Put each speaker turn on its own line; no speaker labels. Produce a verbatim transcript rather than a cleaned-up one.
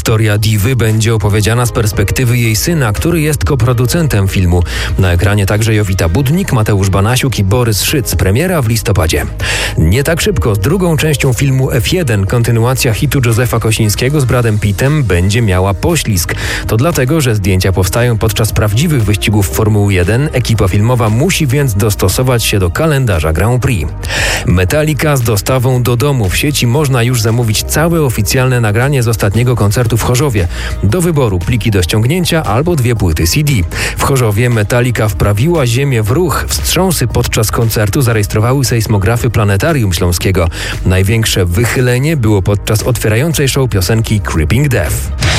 Historia diwy będzie opowiedziana z perspektywy jej syna, który jest koproducentem filmu. Na ekranie także Jowita Budnik, Mateusz Banasiuk i Borys Szyc. Premiera w listopadzie. Nie tak szybko z drugą częścią filmu F jeden kontynuacja hitu Józefa Kosińskiego z Bradem Pittem będzie miała poślizg. To dlatego, że zdjęcia powstają podczas prawdziwych wyścigów Formuły jeden. Ekipa filmowa musi więc dostosować się do kalendarza Grand Prix. Metallica z dostawą do domu. W sieci można już zamówić całe oficjalne nagranie z ostatniego koncertu w Chorzowie. Do wyboru pliki do ściągnięcia albo dwie płyty C D. W Chorzowie Metallica wprawiła ziemię w ruch. Wstrząsy podczas koncertu zarejestrowały sejsmografy Planetarium Śląskiego. Największe wychylenie było podczas otwierającej show piosenki Creeping Death.